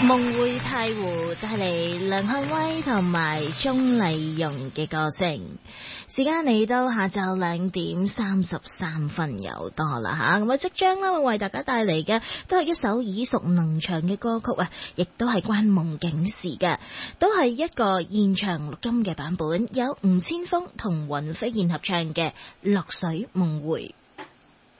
夢回太湖帶嚟梁漢威同埋鍾麗蓉嘅歌聲。時間嚟到下晝2:33有多啦吓，咁啊即將咧會為大家帶嚟嘅都係一首耳熟能詳嘅歌曲啊，亦都係關夢境事嘅，都係一個現場錄音嘅版本，有吳千峰同雲飛燕合唱嘅《落水夢回》。